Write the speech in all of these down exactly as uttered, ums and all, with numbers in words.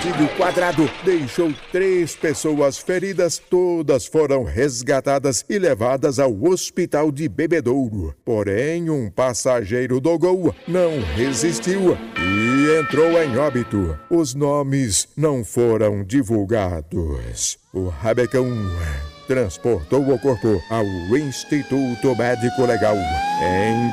antigo quadrado deixou três pessoas feridas. Todas foram resgatadas e levadas ao hospital de Bebedouro. Porém, um passageiro do Gol não resistiu e entrou em óbito. Os nomes não foram divulgados. O Rabecão transportou o corpo ao Instituto Médico Legal em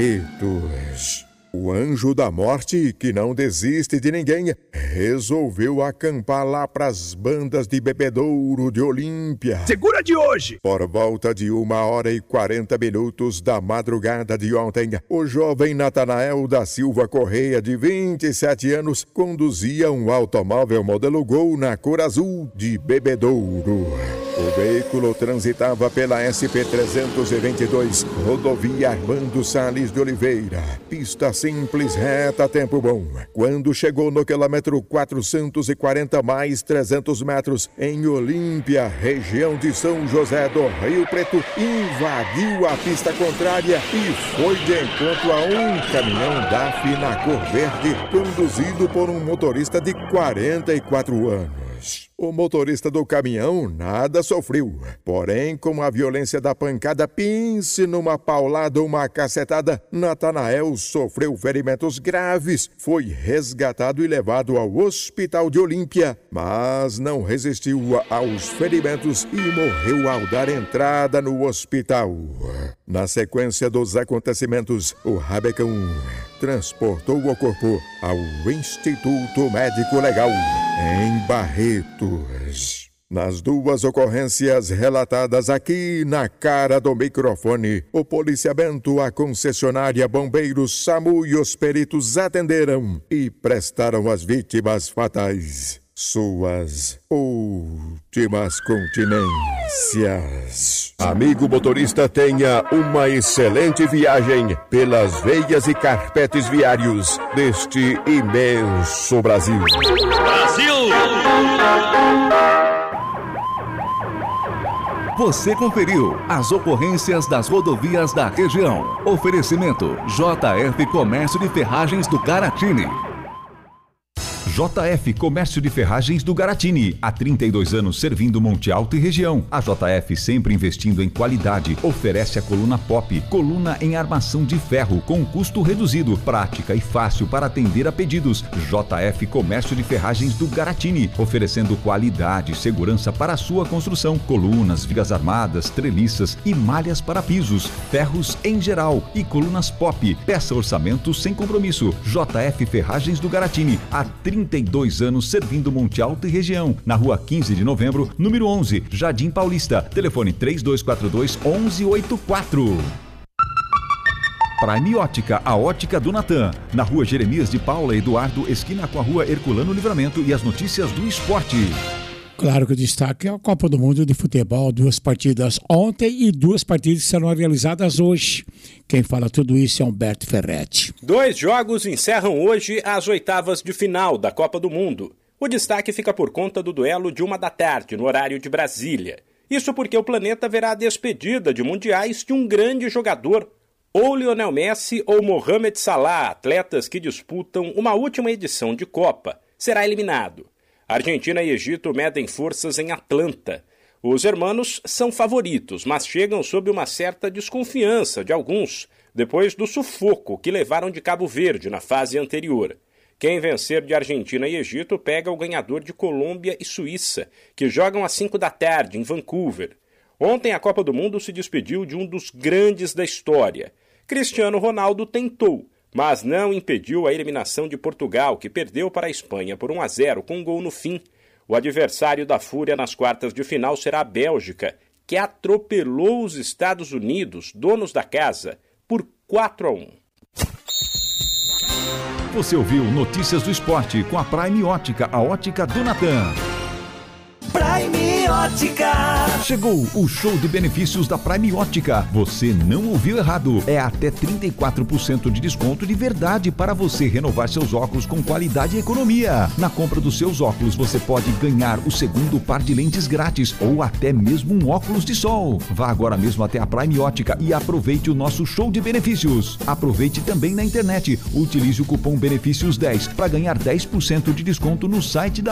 Barretos. O anjo da morte, que não desiste de ninguém, resolveu acampar lá pras bandas de Bebedouro de Olímpia. Segura de hoje! Por volta de uma hora e quarenta minutos da madrugada de ontem, o jovem Natanael da Silva Correia, de vinte e sete anos, conduzia um automóvel modelo Gol na cor azul de Bebedouro. O veículo transitava pela S P trezentos e vinte e dois, rodovia Armando Salles de Oliveira, pista simples, reta, tempo bom. Quando chegou no quilômetro quatrocentos e quarenta mais trezentos metros, em Olímpia, região de São José do Rio Preto, invadiu a pista contrária e foi de encontro a um caminhão D A F na cor verde, conduzido por um motorista de quarenta e quatro anos. O motorista do caminhão nada sofreu, porém, com a violência da pancada, pense numa paulada ou uma cacetada, Natanael sofreu ferimentos graves, foi resgatado e levado ao hospital de Olímpia, mas não resistiu aos ferimentos e morreu ao dar entrada no hospital. Na sequência dos acontecimentos, o Rabecão transportou o corpo ao Instituto Médico Legal em Barretos. Nas duas ocorrências relatadas aqui na cara do microfone, o policiamento, a concessionária, bombeiros, SAMU e os peritos atenderam e prestaram às vítimas fatais suas últimas continências. Amigo motorista, tenha uma excelente viagem pelas veias e carpetes viários deste imenso Brasil. Brasil! Você conferiu as ocorrências das rodovias da região. Oferecimento J F Comércio de Ferragens do Garatini. J F Comércio de Ferragens do Garatini, há trinta e dois anos servindo Monte Alto e região. A J F, sempre investindo em qualidade, oferece a coluna Pop, coluna em armação de ferro com custo reduzido, prática e fácil para atender a pedidos. J F Comércio de Ferragens do Garatini, oferecendo qualidade e segurança para a sua construção, colunas, vigas armadas, treliças e malhas para pisos, ferros em geral e colunas Pop. Peça orçamento sem compromisso. J F Ferragens do Garatini, há trinta e dois anos servindo Monte Alto e região, na rua quinze de novembro, número onze, Jardim Paulista. Telefone três dois quatro dois, um um oito quatro. Prime Ótica, a ótica do Natan, na rua Jeremias de Paula Eduardo, esquina com a rua Herculano Livramento, e as notícias do esporte. Claro que o destaque é a Copa do Mundo de Futebol, duas partidas ontem e duas partidas que serão realizadas hoje. Quem fala tudo isso é Humberto Ferretti. Dois jogos encerram hoje as oitavas de final da Copa do Mundo. O destaque fica por conta do duelo de uma da tarde, no horário de Brasília. Isso porque o planeta verá a despedida de mundiais de um grande jogador, ou Lionel Messi ou Mohamed Salah, atletas que disputam uma última edição de Copa, será eliminado. Argentina e Egito medem forças em Atlanta. Os hermanos são favoritos, mas chegam sob uma certa desconfiança de alguns, depois do sufoco que levaram de Cabo Verde na fase anterior. Quem vencer de Argentina e Egito pega o ganhador de Colômbia e Suíça, que jogam às cinco da tarde em Vancouver. Ontem a Copa do Mundo se despediu de um dos grandes da história. Cristiano Ronaldo tentou, mas não impediu a eliminação de Portugal, que perdeu para a Espanha por um a zero com um gol no fim. O adversário da Fúria nas quartas de final será a Bélgica, que atropelou os Estados Unidos, donos da casa, por quatro a um. Você ouviu Notícias do Esporte com a Prime Ótica, a ótica do Natan. Prime Ótica. Chegou o show de benefícios da Prime Ótica. Você não ouviu errado. É até trinta e quatro por cento de desconto de verdade para você renovar seus óculos com qualidade e economia. Na compra dos seus óculos, você pode ganhar o segundo par de lentes grátis ou até mesmo um óculos de sol. Vá agora mesmo até a Prime Ótica e aproveite o nosso show de benefícios. Aproveite também na internet. Utilize o cupom benefícios dez para ganhar dez por cento de desconto no site da